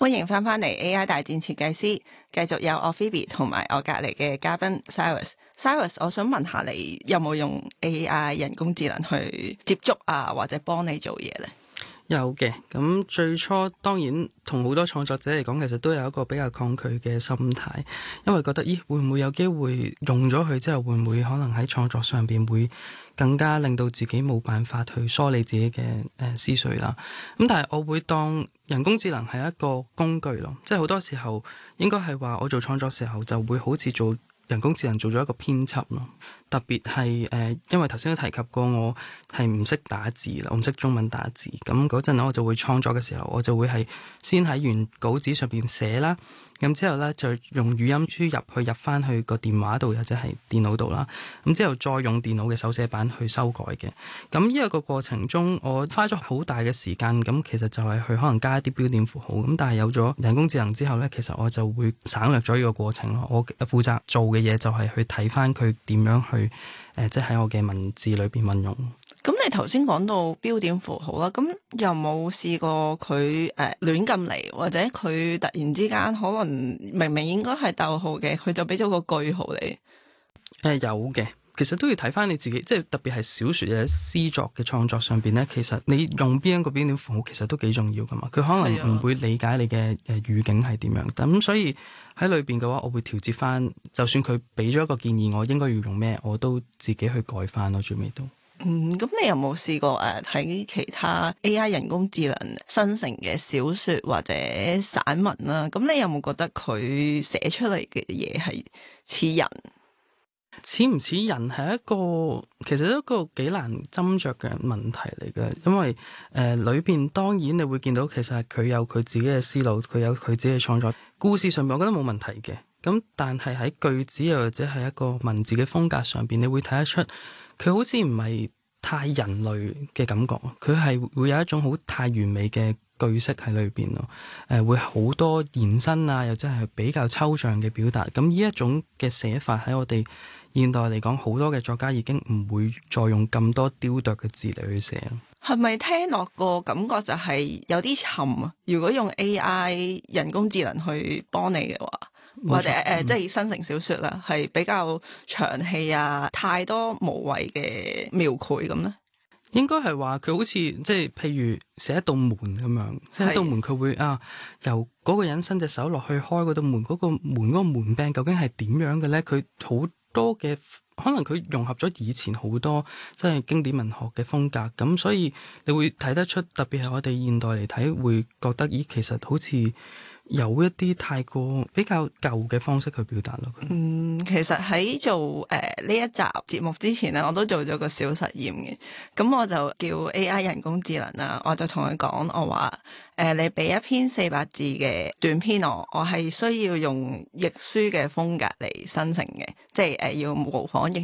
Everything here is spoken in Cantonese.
歡迎翻嚟 AI 大戰設計師，繼續有我 Phoebe 同埋我隔籬嘅嘉賓 Cyrus。Cyrus， 我想問下你有冇用 AI 人工智能去接觸啊，或者幫你做嘢呢？ 有嘅，咁最初當然同好多創作者嚟講，其實都有一個比較抗拒嘅心態，因為覺得會唔會有機會用咗佢之後，會唔會可能喺創作上邊會更加令到自己冇辦法去梳理自己嘅思緒啦。咁但係我會當人工智能係一個工具咯，即係好多時候應該係話我做創作時候就會好似做人工智能做咗一個編輯咯。特別係因為頭先都提及過，我係唔識打字啦，我唔識中文打字。咁嗰陣我就會創作嘅時候，我就會係先喺原稿紙上邊寫啦，咁之後咧就用語音輸入去入翻去個電話度或者係電腦度啦。咁之後再用電腦嘅手寫版去修改嘅。咁呢一個過程中，我花咗好大嘅時間。咁其實就係去可能加一啲標點符號。咁但係有咗人工智能之後咧，其實我就會省略咗呢個過程咯。我負責做嘅嘢就係去睇翻佢點樣去即係喺我嘅文字裏邊運用。 咁你頭先講到標點符號啦，咁有冇試過佢亂咁嚟，或者佢突然之間可能明明應該係逗號嘅，佢就俾咗個句號你？ 有嘅，其實都要睇翻你自己，即係特別係小說或者詩作嘅創作上邊咧，其實你用邊一個標點符號其實都幾重要噶嘛。佢可能唔會理解你嘅語境係點樣，咁所以喺裏邊嘅話，我會調節翻，就算佢俾咗一個建議，我應該要用咩，我都自己去改翻咯，最尾都。 咁你有冇試過睇其他 AI 人工智能生成嘅小說或者散文啦？咁你有冇覺得佢寫出嚟嘅嘢係似人？ 似唔似人係一個其實一個幾難斟酌嘅問題嚟嘅，因為裏邊當然你會見到其實佢有佢自己嘅思路，佢有佢自己嘅創作故事上面，我覺得冇問題嘅。咁但係喺句子又或者係一個文字嘅風格上邊，你會睇得出佢好似唔係太人類嘅感覺，佢係會有一種好太完美嘅句式喺裏邊咯。會好多延伸啊，又即係比較抽象嘅表達。咁呢一種嘅寫法喺我哋現代嚟講，好多嘅作家已經唔會再用咁多雕琢嘅字嚟去寫。 係咪聽落個感覺就係有啲沉啊？如果用 AI 人工智能去幫你嘅話，或者即係生成小說啦，係比較長氣啊，太多無謂嘅描繪咁咧？ 應該係話佢好似即係譬如寫一道門咁樣，寫一道門佢會由嗰個人伸隻手落去開嗰道門，嗰個門柄究竟係點樣嘅咧？佢好多嘅可能佢融合咗以前好多即係經典文學嘅風格，咁所以你會睇得出，特別係我哋現代嚟睇，會覺得其實好似有一啲太過比較舊嘅方式去表達咯。 其實喺做呢一集節目之前咧，我都做咗個小實驗嘅。咁我就叫 AI 人工智能啦，我就同佢講，我話你俾一篇400字嘅短篇我係需要用亦舒嘅風格嚟生成嘅，即係要模仿亦